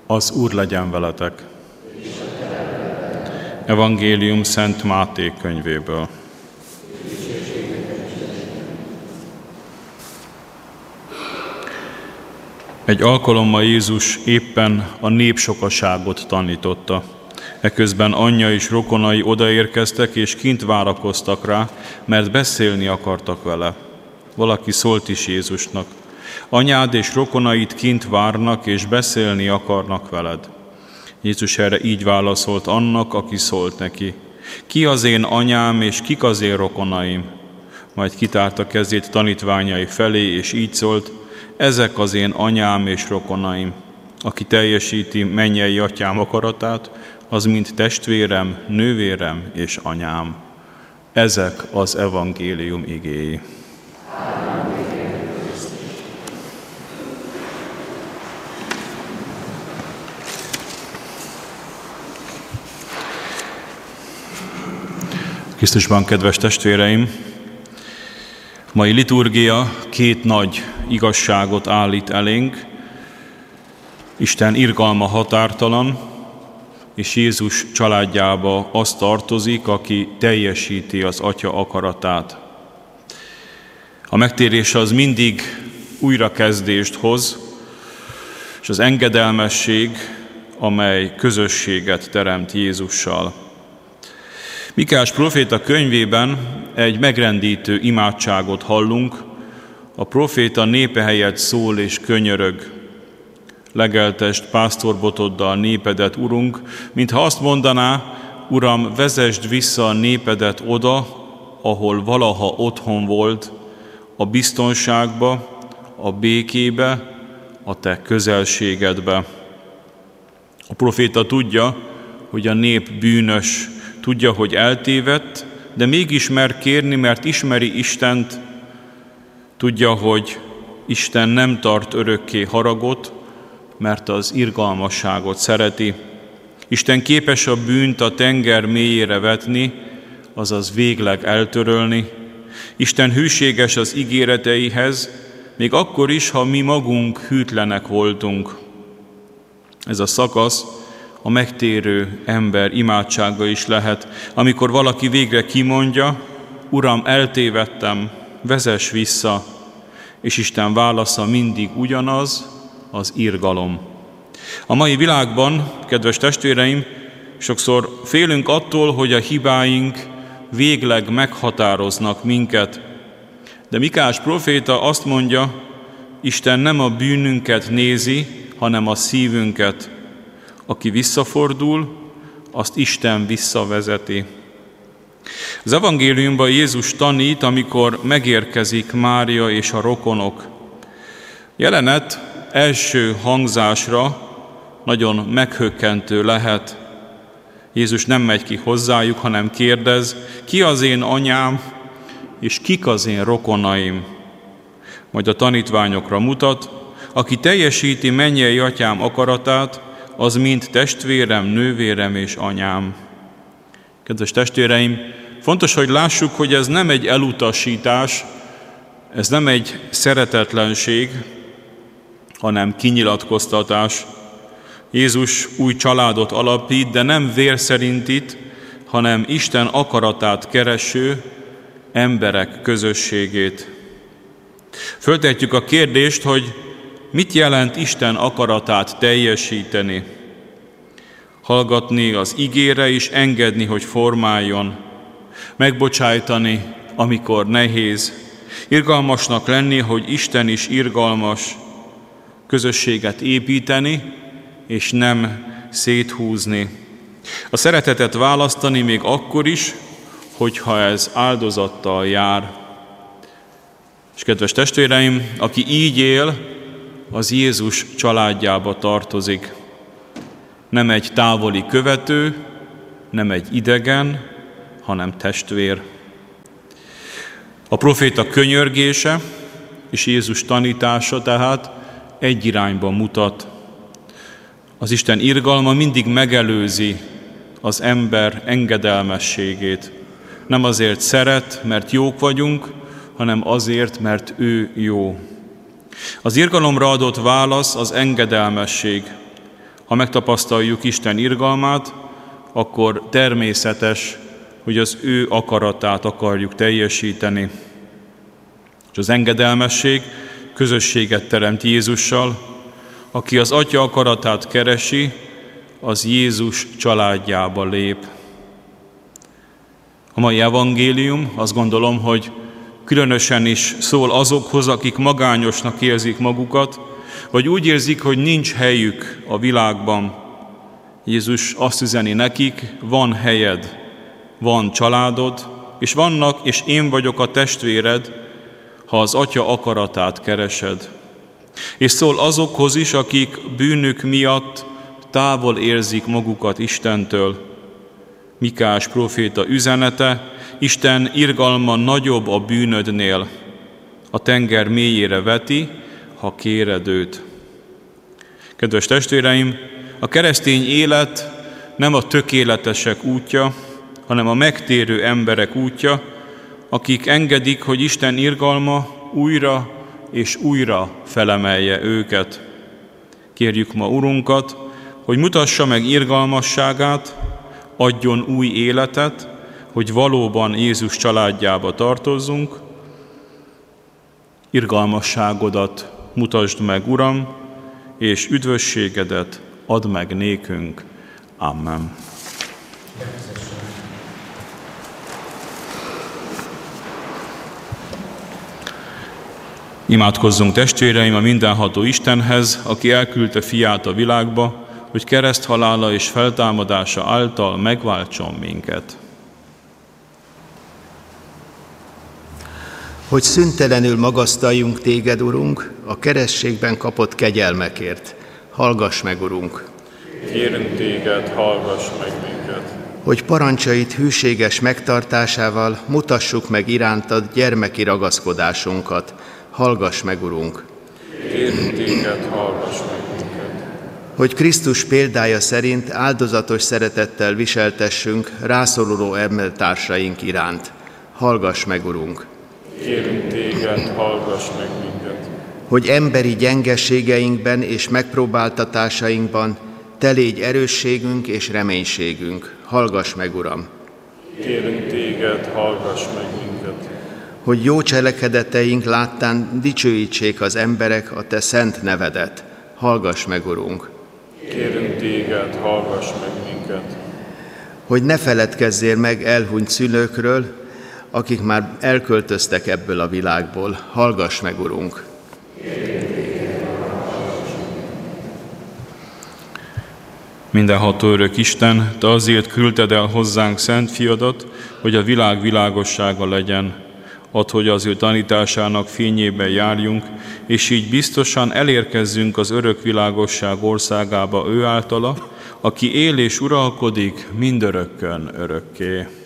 Az Úr legyen veletek! Evangélium Szent Máté könyvéből. Egy alkalommal Jézus éppen a népsokaságot tanította. Eközben anyja és rokonai odaérkeztek, és kint várakoztak rá, mert beszélni akartak vele. Valaki szólt is Jézusnak: anyád és rokonaid kint várnak, és beszélni akarnak veled. Jézus erre így válaszolt annak, aki szólt neki: ki az én anyám, és kik az én rokonaim? Majd kitárta kezét tanítványai felé, és így szólt: ezek az én anyám és rokonaim. Aki teljesíti mennyei atyám akaratát, az mind testvérem, nővérem és anyám. Ezek az evangélium igéi. Krisztusban, kedves testvéreim! Mai liturgia két nagy igazságot állít elénk. Isten irgalma határtalan, és Jézus családjába az tartozik, aki teljesíti az Atya akaratát. A megtérés az mindig újrakezdést hoz, és az engedelmesség, amely közösséget teremt Jézussal. Mikeás próféta könyvében egy megrendítő imádságot hallunk. A próféta népe helyett szól és könyörög: legeltest pásztorbotoddal népedet, Urunk, mintha azt mondaná: Uram, vezesd vissza a népedet oda, ahol valaha otthon volt, a biztonságba, a békébe, a te közelségedbe. A próféta tudja, hogy a nép bűnös, tudja, hogy eltévedt, de mégis mer kérni, mert ismeri Istent. Tudja, hogy Isten nem tart örökké haragot, mert az irgalmasságot szereti. Isten képes a bűnt a tenger mélyére vetni, azaz végleg eltörölni. Isten hűséges az ígéreteihez, még akkor is, ha mi magunk hűtlenek voltunk. Ez a szakasz a megtérő ember imádsága is lehet, amikor valaki végre kimondja: Uram, eltévedtem, vezess vissza, és Isten válasza mindig ugyanaz, az irgalom. A mai világban, kedves testvéreim, sokszor félünk attól, hogy a hibáink végleg meghatároznak minket. De Mikeás próféta azt mondja: Isten nem a bűnünket nézi, hanem a szívünket. Aki visszafordul, azt Isten visszavezeti. Az evangéliumban Jézus tanít, amikor megérkezik Mária és a rokonok. Jelenet első hangzásra nagyon meghökkentő lehet. Jézus nem megy ki hozzájuk, hanem kérdez: ki az én anyám, és kik az én rokonaim? Majd a tanítványokra mutat: aki teljesíti mennyei atyám akaratát, az mind testvérem, nővérem és anyám. Kedves testvéreim, fontos, hogy lássuk, hogy ez nem egy elutasítás, ez nem egy szeretetlenség, hanem kinyilatkoztatás. Jézus új családot alapít, de nem vér szerint, hanem Isten akaratát kereső emberek közösségét. Föltehetjük a kérdést, hogy mit jelent Isten akaratát teljesíteni? Hallgatni az igére és engedni, hogy formáljon. Megbocsájtani, amikor nehéz. Irgalmasnak lenni, hogy Isten is irgalmas. Közösséget építeni, és nem széthúzni. A szeretetet választani még akkor is, hogyha ez áldozattal jár. És kedves testvéreim, aki így él, az Jézus családjába tartozik. Nem egy távoli követő, nem egy idegen, hanem testvér. A próféta könyörgése és Jézus tanítása tehát egy irányba mutat. Az Isten irgalma mindig megelőzi az ember engedelmességét. Nem azért szeret, mert jók vagyunk, hanem azért, mert ő jó. Az irgalomra adott válasz az engedelmesség. Ha megtapasztaljuk Isten irgalmát, akkor természetes, hogy az ő akaratát akarjuk teljesíteni. És az engedelmesség közösséget teremt Jézussal, aki az Atya akaratát keresi, az Jézus családjába lép. A mai evangélium azt gondolom, hogy különösen is szól azokhoz, akik magányosnak érzik magukat, vagy úgy érzik, hogy nincs helyük a világban. Jézus azt üzeni nekik, van helyed, van családod, és vannak, és én vagyok a testvéred, ha az Atya akaratát keresed. És szól azokhoz is, akik bűnük miatt távol érzik magukat Istentől. Mikás próféta üzenete, Isten irgalma nagyobb a bűnödnél, a tenger mélyére veti, ha kéred őt. Kedves testvéreim, a keresztény élet nem a tökéletesek útja, hanem a megtérő emberek útja, akik engedik, hogy Isten irgalma újra és újra felemelje őket. Kérjük ma Urunkat, hogy mutassa meg irgalmasságát, adjon új életet, hogy valóban Jézus családjába tartozzunk. Irgalmasságodat mutasd meg, Uram, és üdvösségedet add meg nékünk. Amen. Imádkozzunk, testvéreim, a mindenható Istenhez, aki elküldte fiát a világba, hogy kereszthalála és feltámadása által megváltson minket. Hogy szüntelenül magasztaljunk téged, Urunk, a kerességben kapott kegyelmekért. Hallgass meg, Urunk! Kérünk téged, hallgass meg minket! Hogy parancsait hűséges megtartásával mutassuk meg irántad gyermeki ragaszkodásunkat. Hallgass meg, Urunk! Kérünk téged, hallgass meg minket! Hogy Krisztus példája szerint áldozatos szeretettel viseltessünk rászoruló embertársaink iránt. Hallgass meg, Urunk! Kérünk téged, hallgass meg minket! Hogy emberi gyengeségeinkben és megpróbáltatásainkban te légy erősségünk és reménységünk. Hallgass meg, Uram! Kérünk téged, hallgass meg minket! Hogy jó cselekedeteink láttán dicsőítsék az emberek a te szent nevedet. Hallgass meg, Urunk! Kérünk téged, hallgass meg minket! Hogy ne feledkezzél meg elhunyt szülőkről, akik már elköltöztek ebből a világból. Hallgass meg, Urunk! Mindenható örök Isten, te azért küldted el hozzánk szent fiadat, hogy a világ világossága legyen. Add, hogy az ő tanításának fényében járjunk, és így biztosan elérkezzünk az örök világosság országába ő általa, aki él és uralkodik mindörökkön örökké.